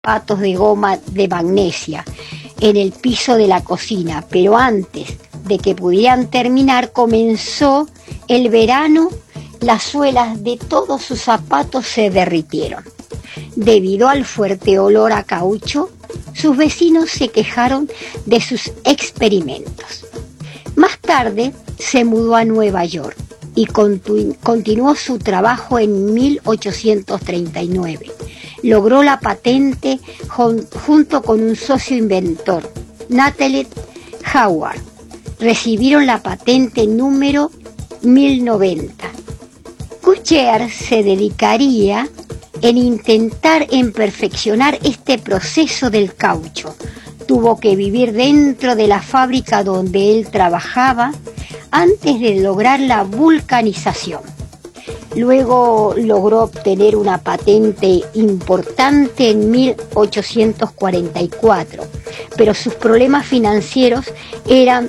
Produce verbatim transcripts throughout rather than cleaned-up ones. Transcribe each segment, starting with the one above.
zapatos de goma de magnesia en el piso de la cocina, pero antes de que pudieran terminar comenzó el verano, las suelas de todos sus zapatos se derritieron. Debido al fuerte olor a caucho, sus vecinos se quejaron de sus experimentos. Más tarde se mudó a Nueva York y continu- continuó su trabajo en mil ochocientos treinta y nueve. Logró la patente jun- junto con un socio inventor, Nathaniel Howard. Recibieron la patente número mil noventa. Goodyear se dedicaría en intentar en perfeccionar este proceso del caucho. Tuvo que vivir dentro de la fábrica donde él trabajaba antes de lograr la vulcanización. Luego logró obtener una patente importante en mil ochocientos cuarenta y cuatro, pero sus problemas financieros eran,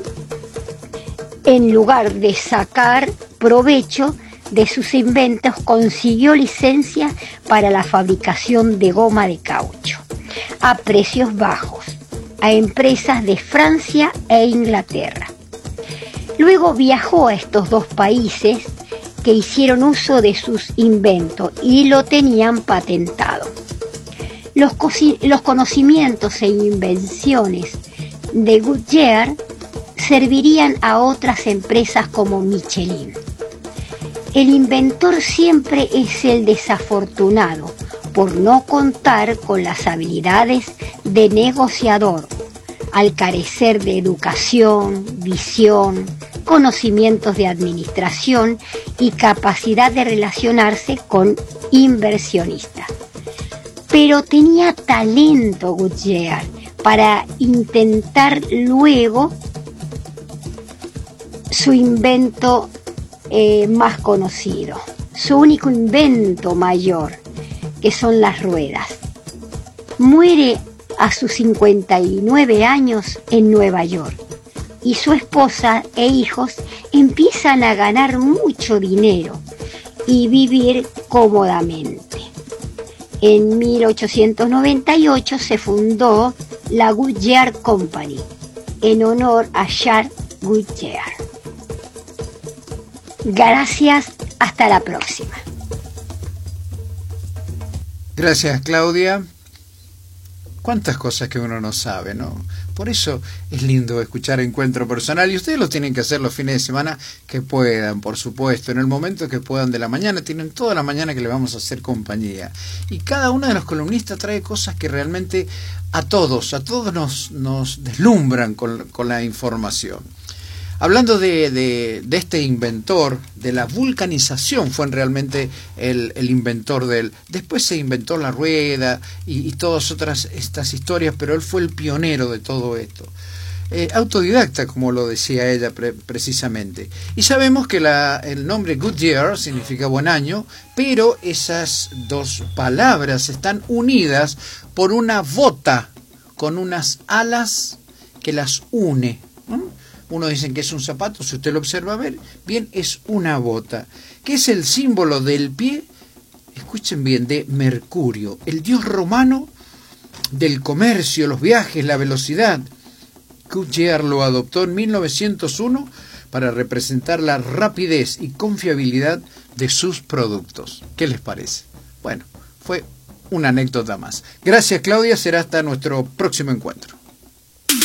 en lugar de sacar provecho de sus inventos, consiguió licencias para la fabricación de goma de caucho a precios bajos a empresas de Francia e Inglaterra. Luego viajó a estos dos países que hicieron uso de sus inventos y lo tenían patentado. Los, los conocimientos e invenciones de Goodyear servirían a otras empresas como Michelin. El inventor siempre es el desafortunado por no contar con las habilidades de negociador, al carecer de educación, visión, conocimientos de administración y capacidad de relacionarse con inversionistas. Pero tenía talento Goodyear para intentar luego su invento eh, más conocido, su único invento mayor, que son las ruedas. Muere a sus cincuenta y nueve años en Nueva York y su esposa e hijos empiezan a ganar mucho dinero y vivir cómodamente. En mil ochocientos noventa y ocho se fundó la Goodyear Company en honor a Charles Goodyear. Gracias, hasta la próxima. Gracias, Claudia. Cuántas cosas que uno no sabe, ¿no? Por eso es lindo escuchar Encuentro Personal, y ustedes lo tienen que hacer los fines de semana que puedan, por supuesto, en el momento que puedan de la mañana. Tienen toda la mañana que le vamos a hacer compañía. Y cada uno de los columnistas trae cosas que realmente a todos, a todos nos, nos deslumbran con, con la información. Hablando de, de, de este inventor, de la vulcanización, fue realmente el, el inventor de él. Después se inventó la rueda y, y todas otras estas historias, pero él fue el pionero de todo esto. Eh, autodidacta, como lo decía ella pre, precisamente. Y sabemos que la, el nombre Goodyear significa buen año, pero esas dos palabras están unidas por una bota con unas alas que las une. ¿Mm? Uno dicen que es un zapato, si usted lo observa, a ver, bien, es una bota, que es el símbolo del pie, escuchen bien, de Mercurio, el dios romano del comercio, los viajes, la velocidad. Goodyear lo adoptó en mil novecientos uno para representar la rapidez y confiabilidad de sus productos. ¿Qué les parece? Bueno, fue una anécdota más. Gracias, Claudia, será hasta nuestro próximo encuentro.